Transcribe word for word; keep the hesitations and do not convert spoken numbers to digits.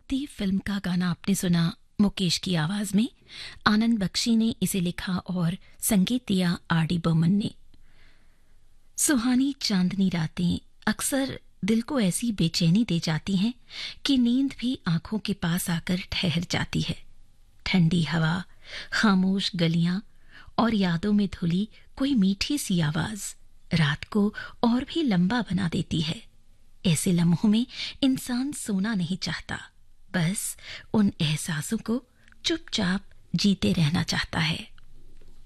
मुक्ति फिल्म का गाना आपने सुना मुकेश की आवाज में। आनंद बख्शी ने इसे लिखा और संगीत दिया आर डी बर्मन ने। सुहानी चांदनी रातें अक्सर दिल को ऐसी बेचैनी दे जाती हैं कि नींद भी आंखों के पास आकर ठहर जाती है। ठंडी हवा, खामोश गलियां और यादों में धुली कोई मीठी सी आवाज रात को और भी लंबा बना देती है। ऐसे लम्हों में इंसान सोना नहीं चाहता, बस उन एहसासों को चुपचाप जीते रहना चाहता है।